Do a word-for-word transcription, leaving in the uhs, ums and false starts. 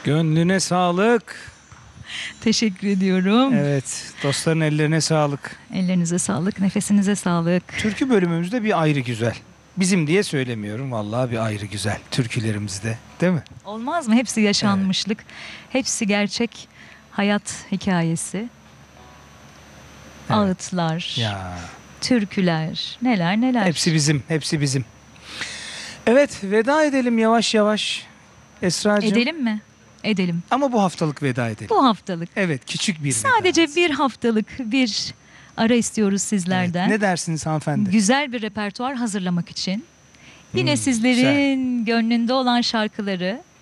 Gönlüne sağlık. Teşekkür ediyorum. Evet, dostların ellerine sağlık. Ellerinize sağlık, nefesinize sağlık. Türkü bölümümüzde bir ayrı güzel. Bizim diye söylemiyorum, vallahi bir ayrı güzel türkülerimizde, değil mi? Olmaz mı? Hepsi yaşanmışlık. Hepsi gerçek hayat hikayesi. Evet. Ağıtlar, Ya, türküler, neler neler. hepsi bizim, hepsi bizim. Evet, veda edelim yavaş yavaş Esra'cığım. Edelim mi? Edelim. Ama bu haftalık veda edelim. Bu haftalık. Evet, küçük bir Sadece vedamız. bir haftalık bir ara istiyoruz sizlerden. Evet, ne dersiniz hanımefendi? Güzel bir repertuar hazırlamak için. Yine Hmm, sizlerin gönlünde olan şarkıları